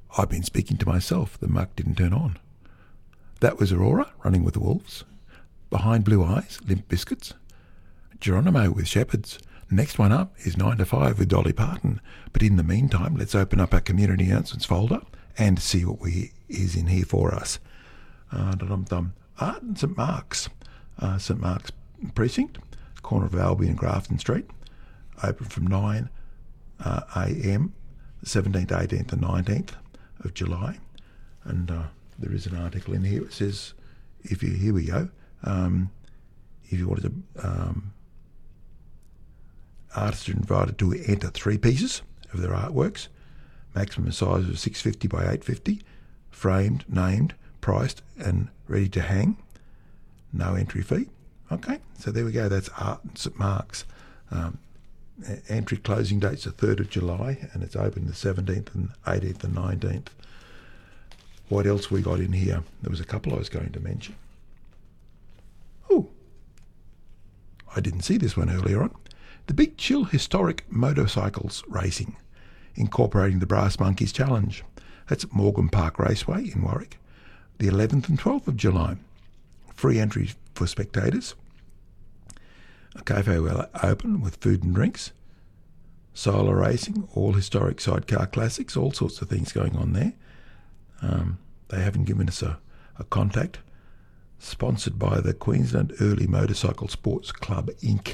I've been speaking to myself. The mic didn't turn on. That was Aurora, Running with the Wolves. Behind Blue Eyes, Limp Bizkits. Geronimo with Shepherds. Next one up is 9 to 5 with Dolly Parton. But in the meantime, let's open up our community announcements folder and see what is in here for us. Art in St Mark's. St Mark's Precinct, corner of Albion and Grafton Street. Open from 9 a.m, the 17th, 18th and 19th of July. And there is an article in here that says, here we go. If you wanted to, artists are invited to enter 3 pieces of their artworks, maximum size of 650 by 850, framed, named, priced and ready to hang. No entry fee. Okay, so there we go. That's Art in St Mark's. Entry closing date's the 3rd of July, and it's open the 17th and 18th and 19th. What else we got in here? There was a couple I was going to mention. Oh, I didn't see this one earlier on. The Big Chill Historic Motorcycles Racing, incorporating the Brass Monkeys Challenge. That's at Morgan Park Raceway in Warwick, the 11th and 12th of July. Free entry for spectators. A cafe will open with food and drinks. Solar racing, all historic sidecar classics, all sorts of things going on there. They haven't given us a contact. Sponsored by the Queensland Early Motorcycle Sports Club, Inc.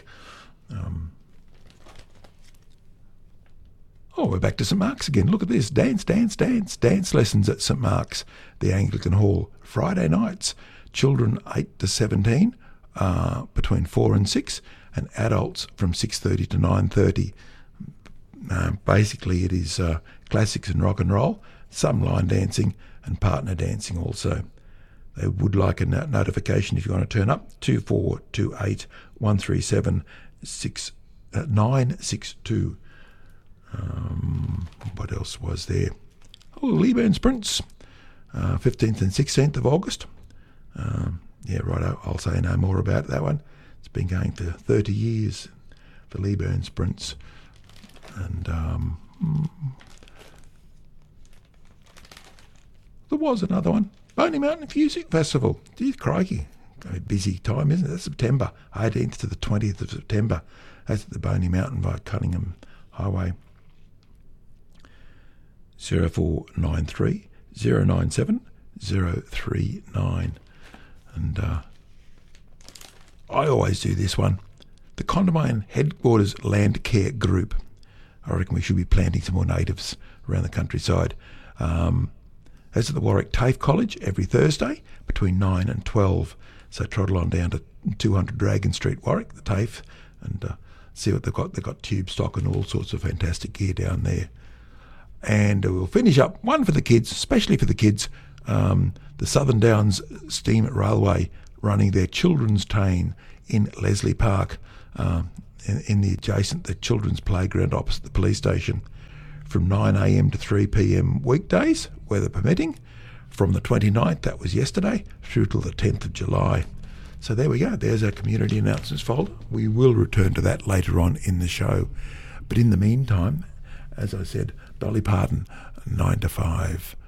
We're back to St Mark's again. Look at this. Dance lessons at St Mark's, the Anglican Hall. Friday nights. Children 8 to 17, between 4 and 6, and adults from 6:30 to 9:30. Basically, it is classics and rock and roll, some line dancing and partner dancing also. They would like a notification if you want to turn up. 2428 137 962. What else was there? Leeburn Sprints, 15th and 16th of August. I'll say no more about that one. It's been going for 30 years for Leeburn Sprints. And there was another one, Boney Mountain Music Festival. Geez, crikey, a busy time, isn't it? That's September 18th to the 20th of September. That's at the Boney Mountain by Cunningham Highway. 0493 097 039. And I always do this one. The Condamine Headquarters Land Care Group. I reckon we should be planting some more natives around the countryside. That's at the Warwick TAFE College every Thursday between 9 and 12. So trottle on down to 200 Dragon Street, Warwick, the TAFE, and see what they've got. They've got tube stock and all sorts of fantastic gear down there. And we'll finish up one for the kids, especially for the kids. The Southern Downs Steam Railway running their children's train in Leslie Park, in the children's playground opposite the police station, from 9 a.m. to 3 p.m. weekdays, weather permitting, from the 29th, that was yesterday, through till the 10th of July. So there we go. There's our community announcements folder. We will return to that later on in the show. But in the meantime, as I said, Dolly Parton, 9 to 5.